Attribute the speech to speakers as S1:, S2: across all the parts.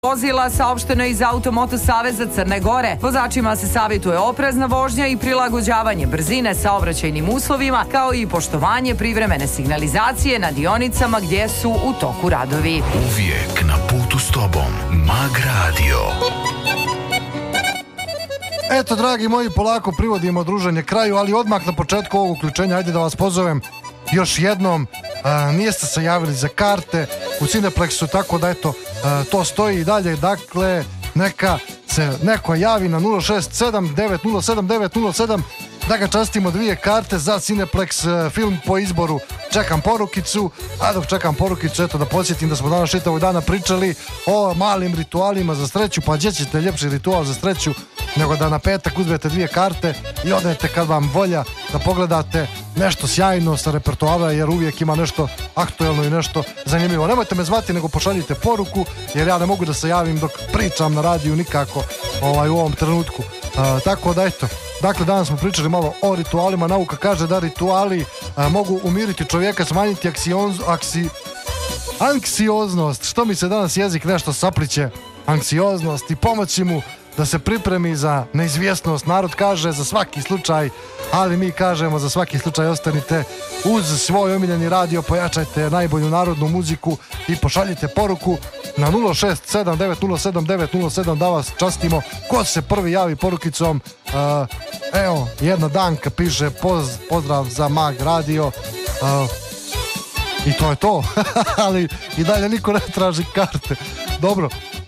S1: vozila saopšteno iz Automoto Saveza Crne Gore. Vozačima se savjetuje oprezna vožnja i prilagođavanje brzine saobraćajnim uslovima, kao i poštovanje privremene signalizacije na dionicama gdje su u toku radovi.
S2: Uvijek na putu s tobom. Mag Radio.
S3: Eto, dragi moji, polako privodimo druženje kraju, ali odmah na početku ovog uključenja, ajde da vas pozovem još jednom. Nijeste se javili za karte u Cineplexu, tako da eto, to stoji i dalje. Dakle, neka se neko javi na 067 907 907 da ga častimo 2 karte za Cineplex film po izboru. Čekam porukicu, a dok čekam porukicu, eto da podsjetim da smo danas čitavog dana pričali o malim ritualima za sreću. Pa gdje ćete ljepši ritual za sreću nego da na petak uzmete 2 karte i odete kad vam volja da pogledate nešto sjajno sa repertoara, jer uvijek ima nešto aktuelno i nešto zanimljivo. Nemojte me zvati, nego pošaljite poruku, jer ja ne mogu da se javim dok pričam na radiju nikako u ovom trenutku. Tako da eto, dakle danas smo pričali malo o ritualima. Nauka kaže da rituali mogu umiriti čovjeka, smanjiti anksioznost, što mi se danas jezik nešto sapliće, anksioznost, i pomoći mu da se pripremi za neizvjesnost. Narod kaže za svaki slučaj, ali mi kažemo za svaki slučaj ostanite uz svoj omiljeni radio, pojačajte najbolju narodnu muziku i pošaljite poruku na 067 907 907 da vas častimo. Ko se prvi javi porukicom, evo, jedna Danka piše pozdrav za Mag Radio, i to je to. Ali i dalje niko ne traži karte. Dobro,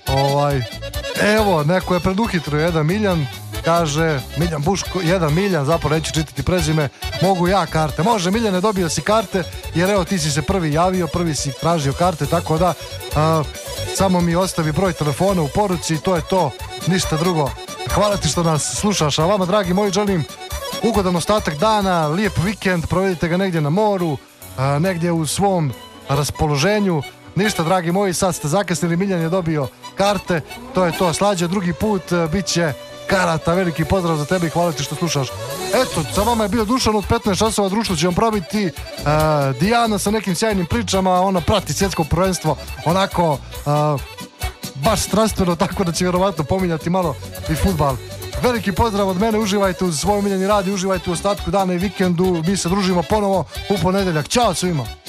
S3: evo, neko je preduhitrio, jedan Miljan, kaže, Miljan Buško, jedan Miljan, zapravo neću čitati prezime, mogu ja karte. Može, Miljane, dobio si karte, jer evo ti si se prvi javio, prvi si tražio karte, tako da samo mi ostavi broj telefona u poruci i to je to, ništa drugo. Hvala ti što nas slušaš, a vama, dragi moji, želim ugodan ostatak dana, lijep vikend, provedite ga negdje na moru, negdje u svom raspoloženju. Ništa, dragi moji, sad ste zakasnili, Miljan je dobio karte, to je to. Slađe, drugi put bit će karata. Veliki pozdrav za tebe i hvala ti što slušaš. Eto, sa vama je bio Dušan od 15 časova, društvo će vam probiti Dijana sa nekim sjajnim pričama, ona prati svjetsko prvenstvo onako baš strastveno, tako da će vjerovatno pominjati malo i fudbal. Veliki pozdrav od mene, uživajte uz svoj omiljeni radio, uživajte u ostatku dana i vikendu, mi se družimo ponovo u ponedjeljak. Ćao svima!